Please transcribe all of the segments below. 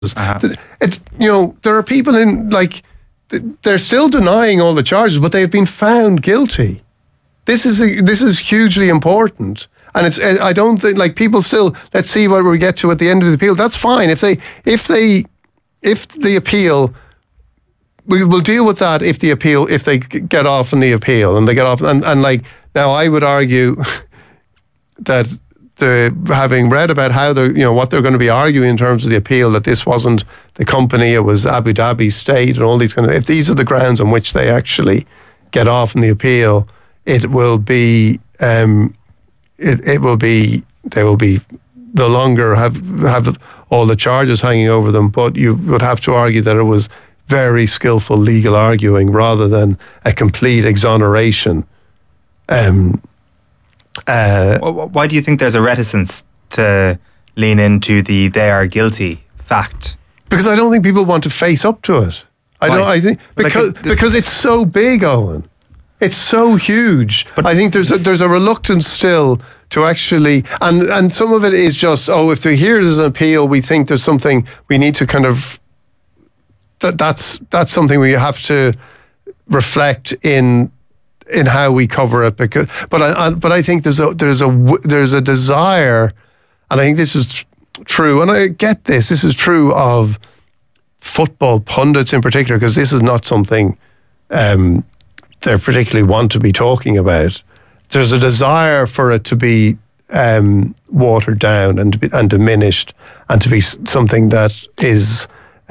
It's, there are people they're still denying all the charges, but they've been found guilty. This is hugely important. And I don't think, people still, let's see what we get to at the end of the appeal. That's fine. If the appeal, we will deal with that if they get off in the appeal and they get off. And now I would argue that having read about how what they're going to be arguing in terms of the appeal, that this wasn't the company, it was Abu Dhabi State and all these if these are the grounds on which they actually get off in the appeal, it will be, they will no longer have all the charges hanging over them, but you would have to argue that it was very skillful legal arguing rather than a complete exoneration. Why do you think there's a reticence to lean into the "they are guilty" fact? Because I don't think people want to face up to it. I think because it's so big, Owen. It's so huge. But I think there's a reluctance still to actually, and some of it is just, if there's an appeal, we think there's something we need to kind of, that's something we have to reflect in how we cover it. But I think there's a desire, and I think this is true, and I get this. This is true of football pundits in particular, because this is not something they particularly want to be talking about. There's a desire for it to be watered down and diminished, and to be something that is,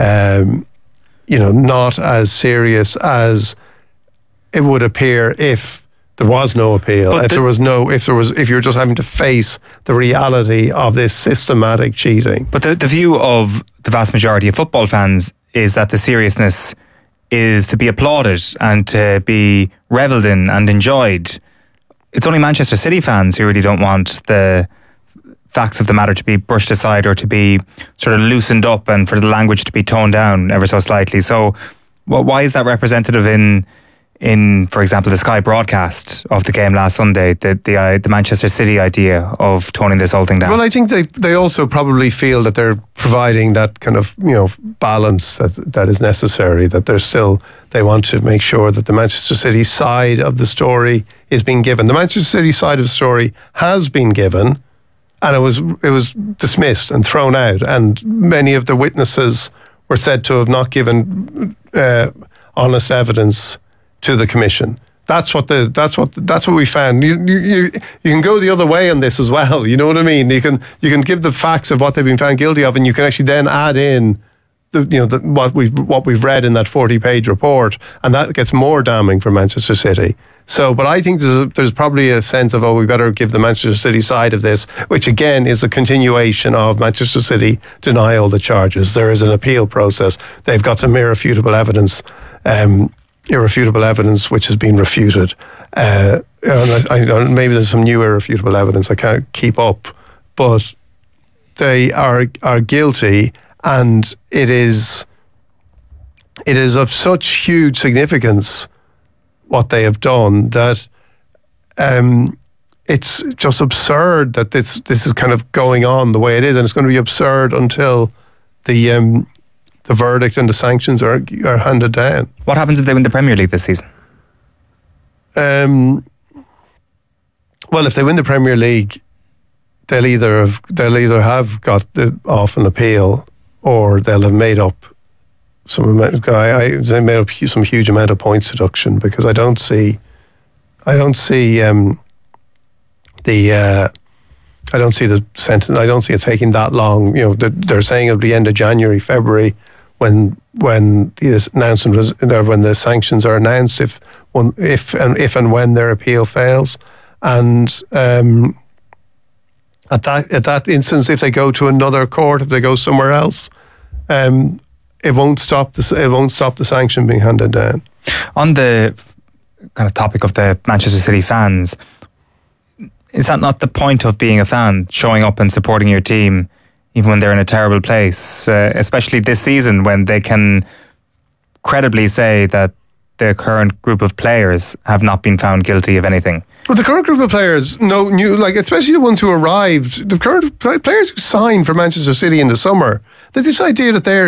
not as serious as it would appear if there was no appeal. If you're just having to face the reality of this systematic cheating. But the view of the vast majority of football fans is that the seriousness is to be applauded and to be revelled in and enjoyed. It's only Manchester City fans who really don't want the facts of the matter to be brushed aside or to be sort of loosened up and for the language to be toned down ever so slightly. So why is that representative in, for example, the Sky broadcast of the game last Sunday, the Manchester City idea of toning this whole thing down? Well, I think they also probably feel that they're providing that kind of balance that is necessary. That they want to make sure that the Manchester City side of the story is being given. The Manchester City side of the story has been given, and it was dismissed and thrown out. And many of the witnesses were said to have not given honest evidence to the commission. That's what we found. You can go the other way on this as well. You know what I mean? You can give the facts of what they've been found guilty of, and you can actually then add in what we've read in that 40-page report, and that gets more damning for Manchester City. So, but I think there's probably a sense of, we better give the Manchester City side of this, which again is a continuation of Manchester City deny all the charges. There is an appeal process. They've got some irrefutable evidence which has been refuted. Maybe there's some new irrefutable evidence. I can't keep up, but they are guilty, and it is of such huge significance what they have done that it's just absurd that this is kind of going on the way it is, and it's going to be absurd until the verdict and the sanctions are handed down. What happens if they win the Premier League this season? Well, if they win the Premier League, they'll either have got off an appeal, or they'll have made up some huge amount of points deduction, because I don't see the sentence. I don't see it taking that long. They're saying it'll be end of January, February, when the announcement was, when the sanctions are announced, if and when their appeal fails, and at that instance, if they go to another court, if they go somewhere else, it won't stop the sanction being handed down. On the kind of topic of the Manchester City fans, is that not the point of being a fan, showing up and supporting your team even when they're in a terrible place, especially this season when they can credibly say that the current group of players have not been found guilty of anything. Well, the current group of players, especially the ones who arrived, the current players who signed for Manchester City in the summer, that this idea that they're